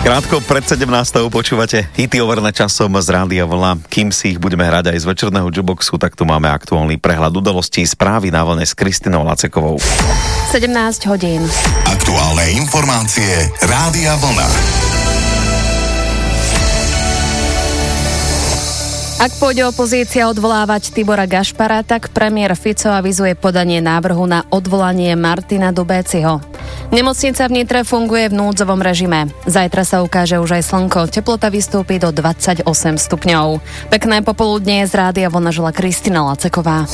Krátko pred 17. počúvate hity overené časom z Rádia Vlna. Kým si ich budeme hrať aj z večerného jukeboxu, tak tu máme aktuálny prehľad udalostí, správy na vlne s Kristinou Lacekovou. 17 hodín. Aktuálne informácie Rádia Vlna. Ak pôjde opozícia odvolávať Tibora Gašpara, tak premiér Fico avizuje podanie návrhu na odvolanie Martina Dubéciho. Nemocnica v Nitre funguje v núdzovom režime. Zajtra sa ukáže už aj slnko. Teplota vystúpi do 28 stupňov. Pekné popoludnie z Rádia Vlna žela Kristina Laceková.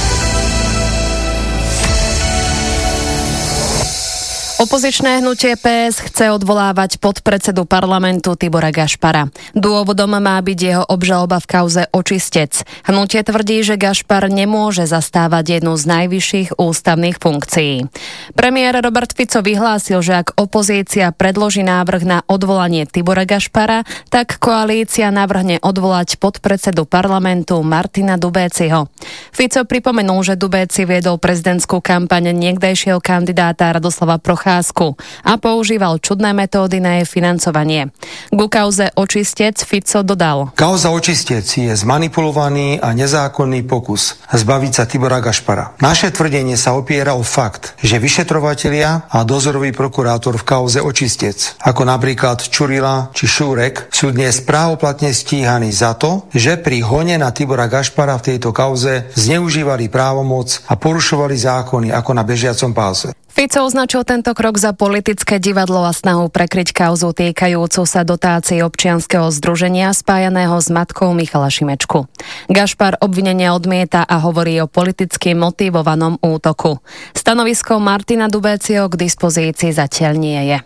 Opozičné hnutie PS chce odvolávať podpredsedu parlamentu Tibora Gašpara. Dôvodom má byť jeho obžaloba v kauze Očistec. Hnutie tvrdí, že Gašpar nemôže zastávať jednu z najvyšších ústavných funkcií. Premiér Robert Fico vyhlásil, že ak opozícia predloží návrh na odvolanie Tibora Gašpara, tak koalícia navrhne odvolať podpredsedu parlamentu Martina Dubéciho. Fico pripomenul, že Dubéci viedol prezidentskú kampaň niekdajšieho kandidáta Radoslava Procházku a používal čudné metódy na jej financovanie. Ku kauze Očistec Fico dodal: Kauza Očistec je zmanipulovaný a nezákonný pokus zbaviť sa Tibora Gašpara. Naše tvrdenie sa opiera o fakt, že vyšetrovatelia a dozorový prokurátor v kauze Očistec, ako napríklad Čurila či Šúrek, sú dnes právoplatne stíhaní za to, že pri hone na Tibora Gašpara v tejto kauze zneužívali právomoc a porušovali zákony ako na bežiacom páse. Fico označil tento krok za politické divadlo a snahu prekryť kauzu týkajúcu sa dotácií občianskeho združenia spájaného s matkou Michala Šimečku. Gašpar obvinenia odmieta a hovorí o politicky motivovanom útoku. Stanovisko Martina Dubéciho k dispozícii zatiaľ nie je.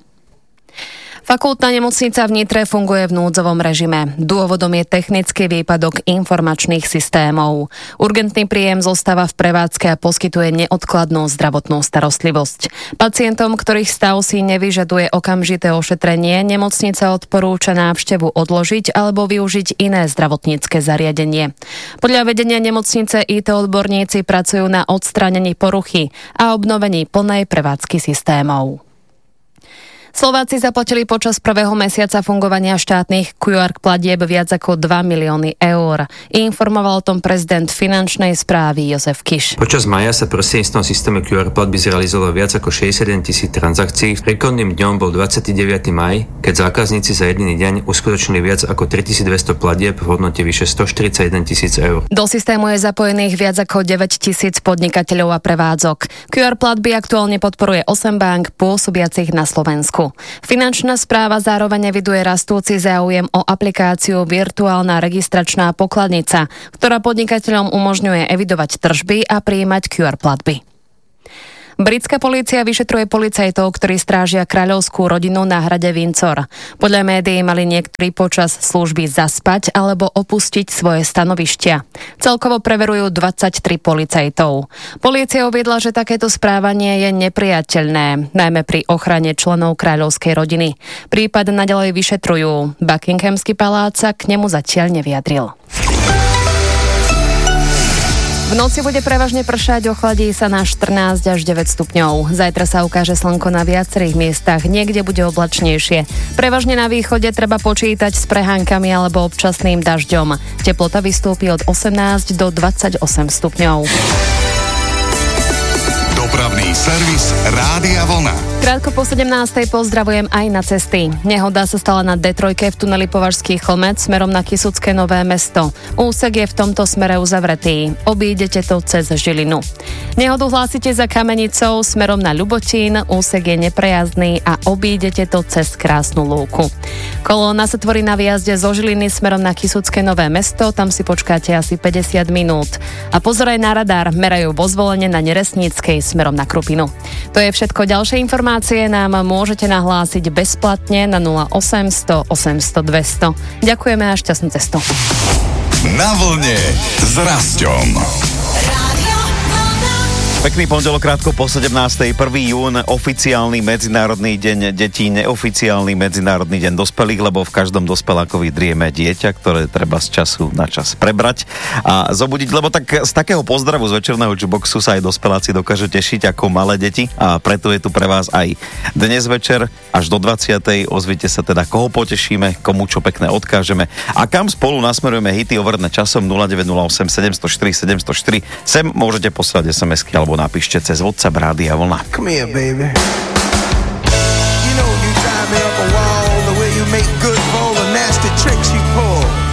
Fakultná nemocnica v Nitre funguje v núdzovom režime. Dôvodom je technický výpadok informačných systémov. Urgentný príjem zostáva v prevádzke a poskytuje neodkladnú zdravotnú starostlivosť. Pacientom, ktorých stav si nevyžaduje okamžité ošetrenie, nemocnica odporúča návštevu odložiť alebo využiť iné zdravotnícke zariadenie. Podľa vedenia nemocnice IT odborníci pracujú na odstránení poruchy a obnovení plnej prevádzky systémov. Slováci zaplatili počas prvého mesiaca fungovania štátnych QR platieb viac ako 2 milióny eur. Informoval o tom prezident finančnej správy Jozef Kiš. Počas mája sa prostredníctvom systému QR platby zrealizovalo viac ako 61 000 transakcií. Rekordným dňom bol 29. maj, keď zákazníci za jediný deň uskutočnili viac ako 3200 platieb v hodnote vyše 141 000 eur. Do systému je zapojených viac ako 9 000 podnikateľov a prevádzok. QR platby aktuálne podporuje 8 bank pôsobiacich na Slovensku. Finančná správa zároveň eviduje rastúci záujem o aplikáciu Virtuálna registračná pokladnica, ktorá podnikateľom umožňuje evidovať tržby a prijímať QR platby. Britská polícia vyšetruje policajtov, ktorí strážia kráľovskú rodinu na hrade Windsor. Podľa médií mali niektorí počas služby zaspať alebo opustiť svoje stanovištia. Celkovo preverujú 23 policajtov. Polícia uviedla, že takéto správanie je nepriateľné, najmä pri ochrane členov kráľovskej rodiny. Prípad naďalej vyšetrujú. Buckinghamský palác sa k nemu zatiaľ nevyjadril. V noci bude prevažne pršať, ochladí sa na 14 až 9 stupňov. Zajtra sa ukáže slnko na viacerých miestach, niekde bude oblačnejšie. Prevažne na východe treba počítať s prehánkami alebo občasným dažďom. Teplota vystúpi od 18 do 28 stupňov. Dopravný servis Rádia Vlna. Krátko po 17. pozdravujem aj na cesty. Nehoda sa stala na D3 v tuneli Považský Chlmec smerom na Kysucké Nové Mesto. Úsek je v tomto smere uzavretý. Obídete to cez Žilinu. Nehodu hlásite za Kamenicou smerom na Ľubotín. Úsek je neprejazdný a obídete to cez Krásnu lúku. Kolóna sa tvorí na výjazde zo Žiliny smerom na Kysucké Nové Mesto. Tam si počkáte asi 50 minút. A pozor aj na radar. Merajú vo Zvolene na Neresníckej smerom na Krupinu. To je všetko. Ďalšie informácie nám môžete nahlásiť bezplatne na 0800 800 200. Ďakujeme a šťastnú cestu. Na vlne s Rasťom. Pekný pondelok, krátko po 17. 1. jún, oficiálny medzinárodný deň detí, neoficiálny medzinárodný deň dospelých, lebo v každom dospelákovi drieme dieťa, ktoré treba z času na čas prebrať a zobudiť, lebo tak z takého pozdravu z večerného Juboxu sa aj dospeláci dokážu tešiť ako malé deti a preto je tu pre vás aj dnes večer až do 20. Ozvite sa teda, koho potešíme, komu čo pekné odkážeme a kam spolu nasmerujeme hity overené časom 0908 704 704. Sem môžete poslať SMS-ky alebo napíšte cez WhatsApp Rádia Vlna. Come here, baby.